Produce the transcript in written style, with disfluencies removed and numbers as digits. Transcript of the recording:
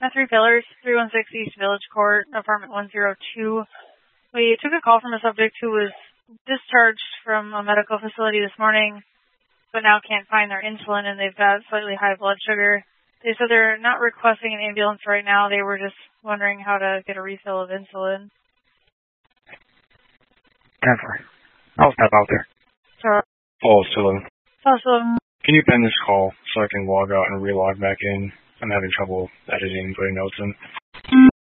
Three Pillars, 316 East Village Court, apartment 102. We took a call from a subject who was discharged from a medical facility this morning, but now can't find their insulin, and they've got slightly high blood sugar. They said they're not requesting an ambulance right now. They were just wondering how to get a refill of insulin. 10-4. I'll step out there. So, Oh, Sullivan. also, Can you pen this call so I can log out and relog back in? I'm having trouble editing and putting notes in.